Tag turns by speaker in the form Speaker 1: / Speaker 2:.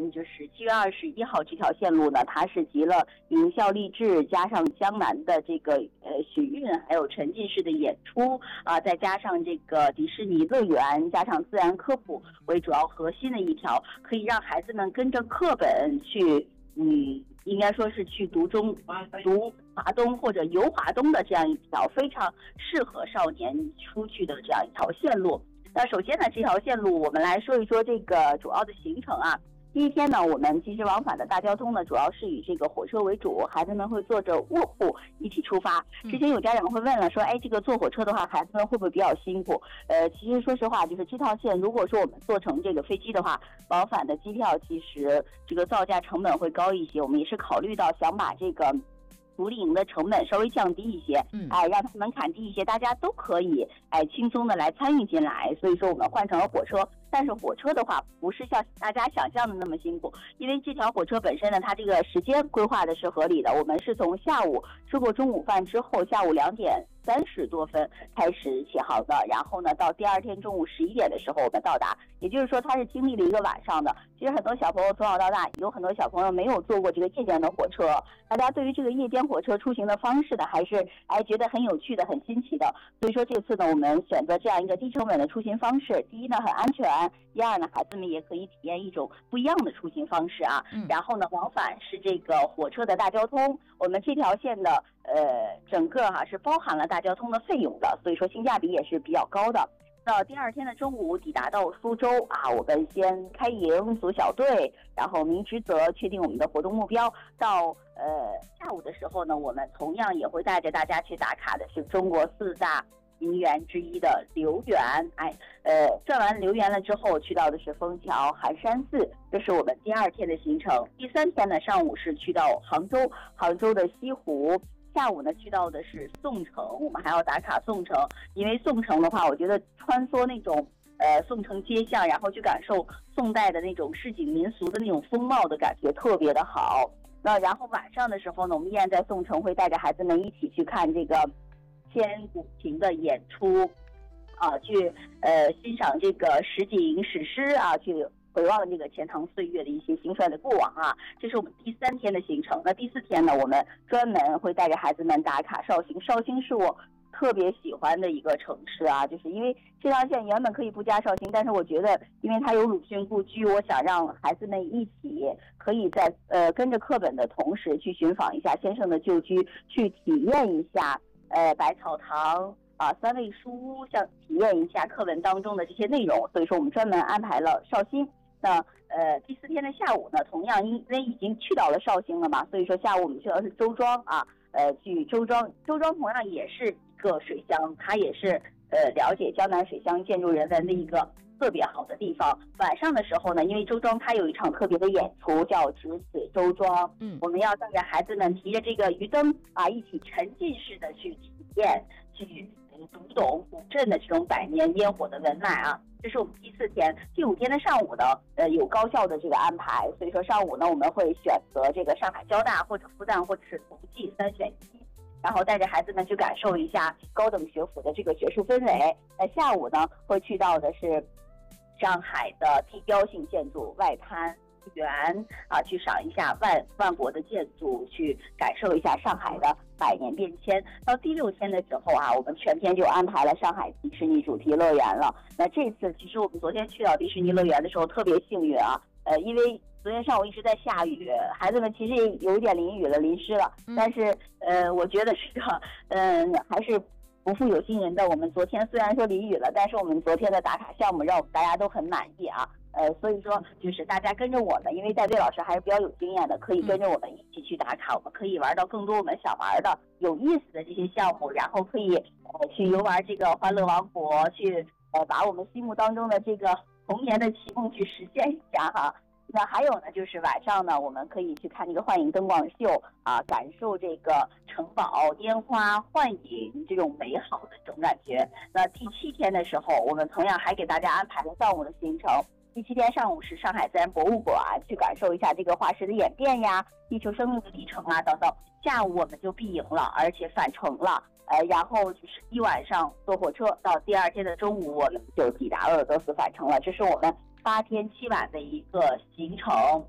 Speaker 1: 就是7月21号这条线路呢，它是集了名校励志加上江南的这个学运，还有沉浸式的演出啊，再加上这个迪士尼乐园，加上自然科普为主要核心的一条，可以让孩子们跟着课本去应该说是去读华东或者游华东的这样一条非常适合少年出去的这样一条线路。那首先呢，这条线路我们来说一说这个主要的行程啊。第一天呢，我们其实往返的大交通呢，主要是以这个火车为主，孩子们会坐着卧铺一起出发。之前有家长会问了，说，这个坐火车的话，孩子们会不会比较辛苦？其实说实话，就是这套线，如果说我们做成这个飞机的话，往返的机票其实这个造价成本会高一些。我们也是考虑到想把这个独立营的成本稍微降低一些，让它门槛低一些，大家都可以轻松的来参与进来。所以说我们换成了火车，但是火车的话不是像大家想象的那么辛苦，因为这条火车本身呢，它这个时间规划的是合理的。我们是从下午吃过中午饭之后，下午2点30多分开始起航的，然后呢，到第二天中午11点的时候我们到达，也就是说它是经历了一个晚上的。其实很多小朋友从小到大，有很多小朋友没有坐过这个夜间的火车，大家对于这个夜间火车出行的方式呢，还是觉得很有趣的、很新奇的。所以说这次呢，我们选择这样一个低成本的出行方式，第一呢很安全，第二呢孩子们也可以体验一种不一样的出行方式啊。然后呢，往返是这个火车的大交通，我们这条线的整个是包含了大交通的费用的，所以说性价比也是比较高的。到第二天的中午抵达到苏州啊，我们先开营组小队，然后明职责确定我们的活动目标。到下午的时候呢，我们同样也会带着大家去打卡的是中国4大名园之一的留园。转完留园了之后，去到的是枫桥、寒山寺，这是我们第二天的行程。第三天呢，上午是去到杭州的西湖。下午呢，去到的是宋城，我们还要打卡宋城，因为宋城的话，我觉得穿梭那种宋城街巷，然后去感受宋代的那种市井民俗的那种风貌的感觉特别的好。那然后晚上的时候呢，我们依然在宋城会带着孩子们一起去看这个千古情的演出去欣赏这个实景史诗去回望这个钱塘岁月的一些兴衰的过往这是我们第3天的行程。那第4天呢，我们专门会带着孩子们打卡绍兴。绍兴是我特别喜欢的一个城市就是因为这条线原本可以不加绍兴，但是我觉得因为它有鲁迅故居，我想让孩子们一起可以在跟着课本的同时去寻访一下先生的旧居，去体验一下百草堂3味书屋，像体验一下课文当中的这些内容。所以说我们专门安排了绍兴。那第4天的下午呢，同样因为已经去到了绍兴了嘛，所以说下午我们去的是周庄去周庄同样也是一个水乡，它也是了解江南水乡建筑人文的一个特别好的地方。晚上的时候呢，因为周庄它有一场特别的演出叫只此周庄，我们要带着孩子们提着这个鱼灯一起沉浸式的去体验，去读懂古镇的这种百年烟火的文脉这是我们第4天。第5天的上午呢，有高校的这个安排，所以说上午呢，我们会选择这个上海交大或者复旦或者是同济3选1，然后带着孩子们去感受一下高等学府的这个学术氛围。下午呢，会去到的是上海的地标性建筑外滩园去赏一下万国的建筑，去感受一下上海的100年变迁。到第6天的时候我们全天就安排了上海迪士尼主题乐园了。那这次其实我们昨天去到迪士尼乐园的时候特别幸运因为昨天上午一直在下雨，孩子们其实有一点淋雨了，淋湿了，但是我觉得这个还是不负有心人的。我们昨天虽然说淋雨了，但是我们昨天的打卡项目让我们大家都很满意所以说就是大家跟着我们，因为带队老师还是比较有经验的，可以跟着我们一起去打卡，我们可以玩到更多我们想玩的有意思的这些项目，然后可以去游玩这个欢乐王国，去把我们心目当中的这个童年的启梦去实现一下那还有呢，就是晚上呢，我们可以去看这个幻影灯光秀感受这个城堡烟花幻影这种美好的这种感觉。那第7天的时候，我们同样还给大家安排了上午的行程。第7天上午是上海自然博物馆，去感受一下这个化石的演变地球生命的历程等等。下午我们就闭营了，而且返程了然后就是一晚上坐火车，到第2天的中午我们就抵达鄂尔多斯返程了。这是我们8天7晚的一个行程。